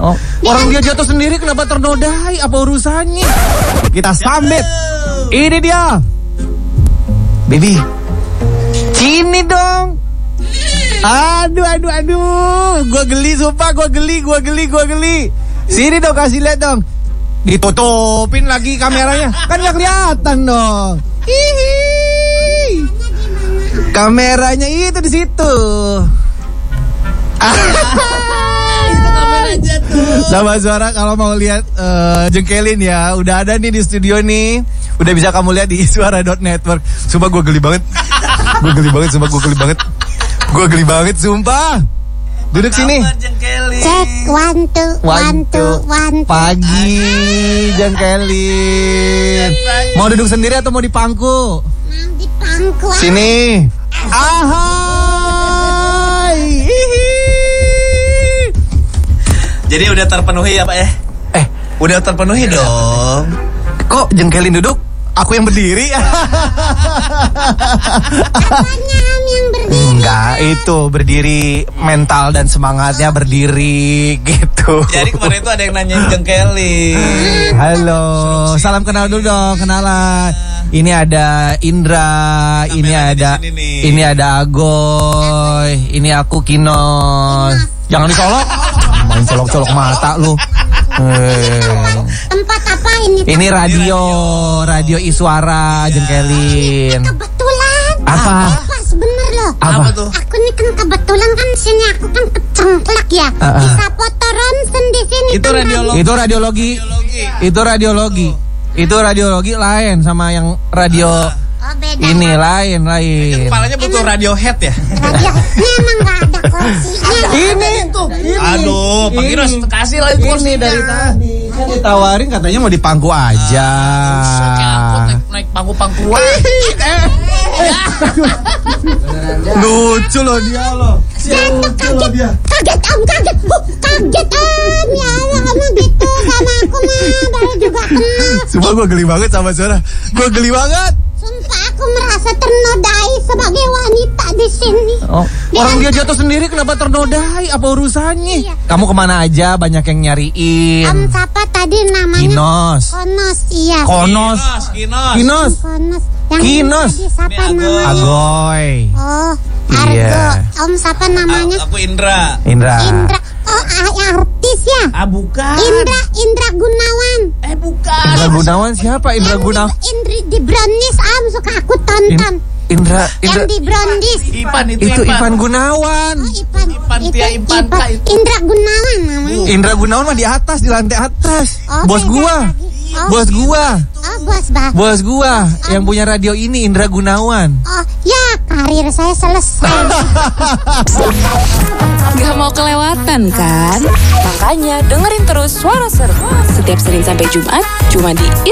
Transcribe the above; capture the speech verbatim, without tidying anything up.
Oh, orang dia jatuh sendiri kenapa ternodai? Apa urusannya? Kita sambit. Ini dia. Baby. Sini dong. Aduh, aduh, aduh. Gua geli, sumpah. Gua geli, gua geli, gua geli. Sini dong, kasih lihat dong. Ditutupin lagi kameranya. Kan gak kelihatan dong. Hihi. Kameranya itu di situ. Itu kameranya tuh. Sama Suara kalau mau lihat uh, jengkelin ya, udah ada nih di studio nih. Udah bisa kamu lihat di suara dot network. Sumpah gue geli banget. Gue geli banget, sumpah gue geli banget. Gue geli banget, sumpah. Duduk sini. Cek, one, two, one, two, one, two. Pagi, jengkelin. Mau duduk sendiri atau mau di pangku? Mau di pangku. Sini. Ahai. Jadi udah terpenuhi ya Pak ya? Eh, udah terpenuhi dong. Kok jengkelin duduk? Aku yang berdiri. Apanya yang berdiri? Enggak, itu berdiri mental dan semangatnya berdiri gitu. Jadi kemarin itu ada yang nanyain jengkelin. Halo, salam kenal dulu dong, kenalan. Ini ada Indra, ini ada ini ada Agoy, ini aku Kinos. Jangan dicolok. Main colok-colok mata lu. Tempat apa ini? Ini radio, radio Iswara jengkelin. Kebetulan. Apa? Pas bener loh. Apa tuh? Aku nih kan kebetulan kan sini aku kan kecengklak ya. Uh, uh. Bisa foto ronsen di sini. Itu kan radiologi. Itu radiologi. Itu radiologi. Itu radiologi lain sama yang radio. Oh, beda. Ini lain lain. Kepalanya butuh radiohead ya? Radio ini emang gak ada kursinya. Ini tuh. Aduh, Pak Kinos kasih lagi kursinya. Ini dari tadi. Kan ditawarin katanya mau di pangku aja. Naik, naik pangku-pangkuan. Lucu loh dia loh. Jatuh kaget. Kaget om, kaget. Uh, kaget om. Ya Allah, kamu gitu sama aku mah. Baru juga kenal. Sumpah gue geli banget sama Suara. Gue geli banget. Sumpah aku merasa ternodai sebagai wanita di sini. Oh, orang dia jatuh sendiri kenapa ternodai? Apa urusannya? Iya. Kamu kemana aja? Banyak yang nyariin. Om siapa tadi namanya? Kinos. Konos, iya. Konos. Kinos. Kinos. Konos. Yang Kinos. tadi siapa Ini Agoy. namanya? Agoy. Oh, Iya. Argo. Om siapa namanya? Aku Indra. Indra. Indra. Oh, ah, artis ya? Ah bukan. Indra, Indra Gunawan. Eh bukan. Indra Gunawan siapa? Indra Gunawan. Indri di Brownies, Om suka aku tonton. Indra, Yang Indra. di Brownies. Ipan itu, Itu Ivan Gunawan. Oh, Ipan. Ipan, itu Tia Ipan, Kak, itu. Indra Gunawan namanya. Indra Gunawan mah di atas, di lantai atas. Oh, Bos beda gua. lagi. Oh, Bos gitu. gua. Oh, bos bah. Bos gua yang punya radio ini Indra Gunawan. Oh, ya karir saya selesai. Gak mau kelewatan kan? Makanya dengerin terus Suara Seru setiap Senin sampai Jumat cuma di